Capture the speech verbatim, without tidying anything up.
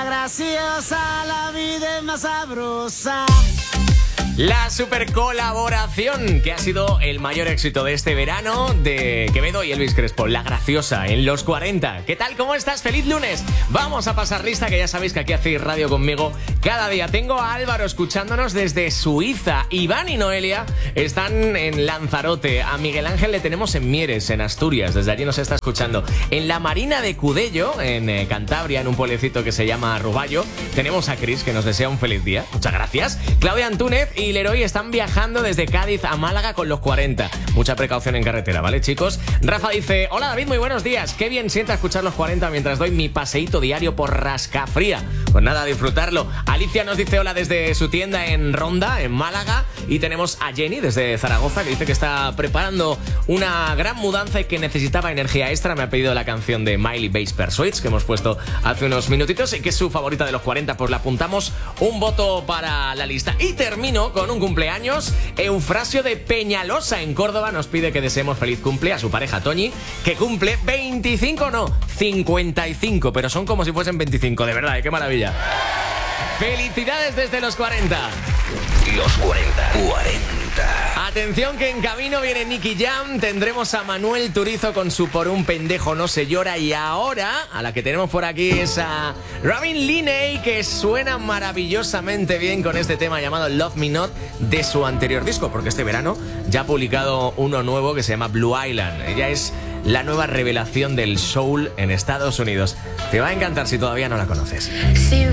la graciosa, la vida es más sabrosa. La super colaboración que ha sido el mayor éxito de este verano de Quevedo y Elvis Crespo, La Graciosa, en los cuarenta. ¿Qué tal? ¿Cómo estás? ¡Feliz lunes! Vamos a pasar lista, que ya sabéis que aquí hacéis radio conmigo cada día. Tengo a Álvaro escuchándonos desde Suiza. Iván y Noelia están en Lanzarote. A Miguel Ángel le tenemos en Mieres, en Asturias. Desde allí nos está escuchando. En la Marina de Cudello, en eh, Cantabria, en un pueblecito que se llama Ruballo, tenemos a Cris, que nos desea un feliz día. Muchas gracias. Claudia Antúnez y Leroy están viajando desde Cádiz a Málaga con los cuarenta. Mucha precaución en carretera, ¿vale, chicos? Rafa dice: hola David, muy buenos días. Qué bien sienta escuchar los cuarenta mientras doy mi paseíto diario por Rascafría. Pues nada, a disfrutarlo. Alicia nos dice hola desde su tienda en Ronda, en Málaga. Y tenemos a Jenny desde Zaragoza, que dice que está preparando una gran mudanza y que necesitaba energía extra. Me ha pedido la canción de Miley Bass Persuades, que hemos puesto hace unos minutitos, y que es su favorita de los cuarenta. Pues la apuntamos, un voto para la lista. Y termino con un cumpleaños. Eufrasio de Peñalosa, en Córdoba, nos pide que deseemos feliz cumple a su pareja Toñi, que cumple veinticinco, no, cincuenta y cinco, pero son como si fuesen veinticinco, de verdad, ¿eh? ¡Qué maravilla! ¡Felicidades desde los cuarenta! Los cuarenta. cuarenta. Atención, que en camino viene Nicky Jam. Tendremos a Manuel Turizo con su Por un pendejo no se llora. Y ahora, a la que tenemos por aquí es a Robin Linney, que suena maravillosamente bien con este tema llamado Love Me Not, de su anterior disco, porque este verano ya ha publicado uno nuevo que se llama Blue Island. Ella es la nueva revelación del soul en Estados Unidos. Te va a encantar si todavía no la conoces. Si